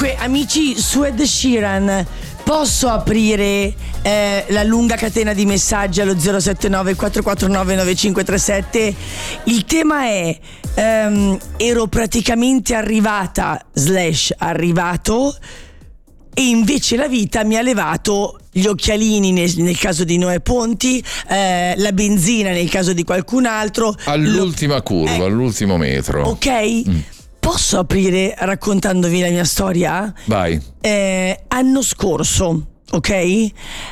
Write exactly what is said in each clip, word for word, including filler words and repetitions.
Comunque, amici, su Ed Sheeran posso aprire eh, la lunga catena di messaggi allo zero sette nove quattro quattro nove nove cinque tre sette. Il tema è ehm, ero praticamente arrivata slash arrivato e invece la vita mi ha levato gli occhialini nel, nel caso di Noè Ponti, eh, la benzina nel caso di qualcun altro, all'ultima lo, curva, eh, all'ultimo metro. Ok? Mm. Posso aprire raccontandovi la mia storia? Vai. Eh, anno scorso, ok?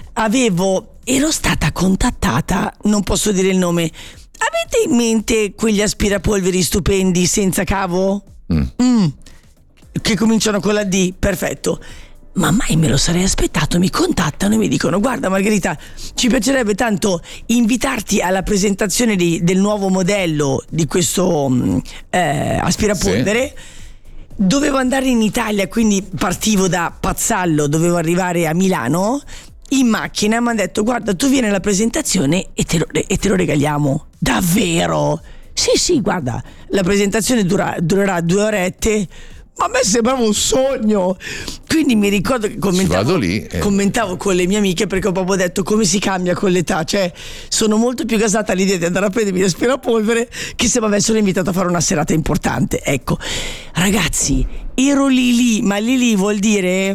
Avevo, ero stata contattata, non posso dire il nome. Avete in mente quegli aspirapolveri stupendi senza cavo? Mm. Mm. Che cominciano con la D? Perfetto. Ma mai me lo sarei aspettato. Mi contattano e mi dicono: guarda Margherita, ci piacerebbe tanto invitarti alla presentazione di, del nuovo modello di questo eh, aspirapolvere. Sì. Dovevo andare in Italia, quindi partivo da Pazzallo, dovevo arrivare a Milano in macchina. Mi hanno detto: guarda, tu vieni alla presentazione e te lo, e te lo regaliamo. Davvero? Sì sì, guarda, la presentazione dura, durerà due orette. Ma a me sembrava un sogno. Quindi mi ricordo che commentavo, vado lì e... commentavo con le mie amiche, perché ho proprio detto: come si cambia con l'età? Cioè, sono molto più gasata all'idea di andare a prendermi l'aspirapolvere che se mi avessero invitato a fare una serata importante. Ecco, ragazzi, ero lì lì, ma lì lì vuol dire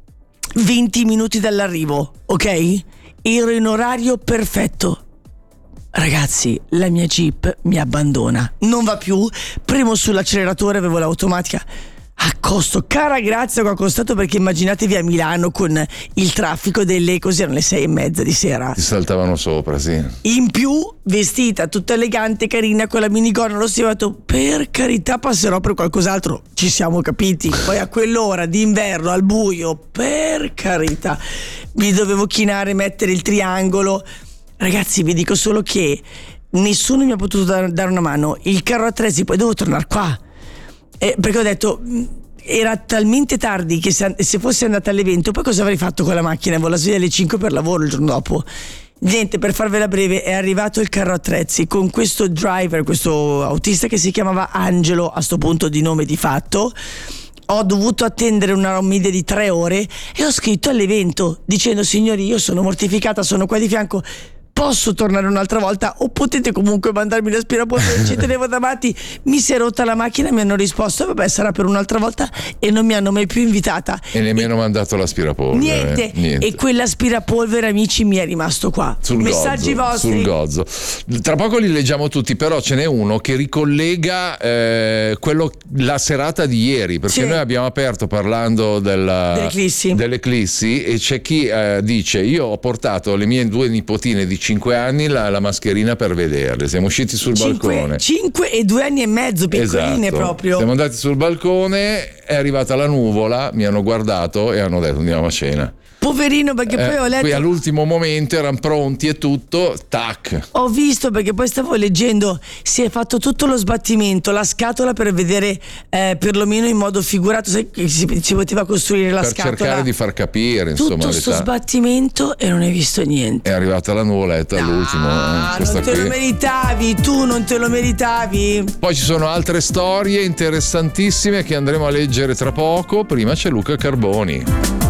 venti minuti dall'arrivo, ok? Ero in orario perfetto. Ragazzi, la mia Jeep mi abbandona, non va più, premo sull'acceleratore, avevo l'automatica. A costo, cara grazia che ho costato, perché immaginatevi a Milano con il traffico delle, così erano le sei e mezza di sera. Ti saltavano sopra, sì. In più, vestita tutta elegante, carina, con la minigonna, lo stivato, per carità passerò per qualcos'altro, ci siamo capiti. Poi a quell'ora d'inverno, al buio, per carità, mi dovevo chinare, mettere il triangolo. Ragazzi, vi dico solo che nessuno mi ha potuto dar, dare una mano. Il carro attrezzi, poi devo tornare qua. Eh, perché ho detto, era talmente tardi che se, se fossi andata all'evento, poi cosa avrei fatto con la macchina? Avevo la sveglia alle cinque per lavoro il giorno dopo. Niente, per farvela breve, è arrivato il carro attrezzi con questo driver, questo autista che si chiamava Angelo, a sto punto di nome di fatto. Ho dovuto attendere una media di tre ore e ho scritto all'evento dicendo: signori, io sono mortificata, sono qua di fianco, posso tornare un'altra volta o potete comunque mandarmi l'aspirapolvere? Ci tenevo davanti, mi si è rotta la macchina, mi hanno risposto: vabbè, sarà per un'altra volta, e non mi hanno mai più invitata e nemmeno e... mandato l'aspirapolvere. Niente. Niente. E quell'aspirapolvere, amici, mi è rimasto qua sul messaggi gozzo, vostri sul gozzo. Tra poco li leggiamo tutti, però ce n'è uno che ricollega eh, quello, la serata di ieri, perché sì. Noi abbiamo aperto parlando della, dell'eclissi. dell'eclissi e c'è chi eh, dice: io ho portato le mie due nipotine di cinque anni la, la mascherina per vederle, siamo usciti sul cinque, balcone cinque e due anni e mezzo, piccoline. Esatto. Proprio siamo andati sul balcone, è arrivata la nuvola, mi hanno guardato e hanno detto: andiamo a cena. Poverino, perché eh, poi ho letto, qui all'ultimo momento erano pronti e tutto, tac. Ho visto, perché poi stavo leggendo, si è fatto tutto lo sbattimento, la scatola, per vedere eh, perlomeno in modo figurato se si, si poteva costruire la per scatola, per cercare di far capire, insomma, tutto sto sbattimento, e non hai visto niente. È arrivata la nuvoletta all'ultimo. Ah, eh, non te qui. lo meritavi, tu non te lo meritavi. Poi ci sono altre storie interessantissime che andremo a leggere tra poco. Prima c'è Luca Carboni.